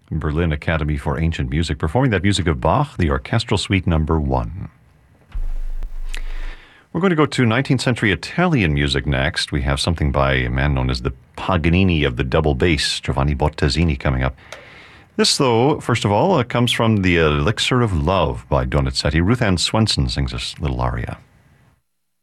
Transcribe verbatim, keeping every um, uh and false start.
Berlin Academy for Ancient Music, performing that music of Bach, the Orchestral Suite number one. We're going to go to nineteenth century Italian music next. We have something by a man known as the Paganini of the double bass, Giovanni Bottazzini, coming up. This, though, first of all, uh, comes from the Elixir of Love by Donizetti. Ruth Ann Swenson sings this little aria.